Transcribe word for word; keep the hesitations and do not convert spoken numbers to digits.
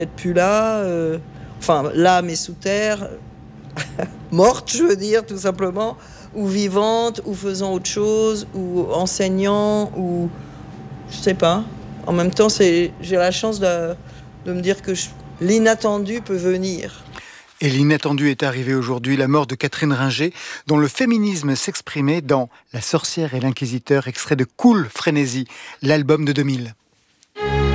Être plus là, euh, enfin là mais sous terre, morte je veux dire tout simplement, ou vivante, ou faisant autre chose, ou enseignant, ou je sais pas. En même temps, c'est, j'ai la chance de, de me dire que je- l'inattendu peut venir. Et l'inattendu est arrivé aujourd'hui, la mort de Catherine Ringer, dont le féminisme s'exprimait dans La sorcière et l'inquisiteur, extrait de Cool Frénésie, l'album de deux mille.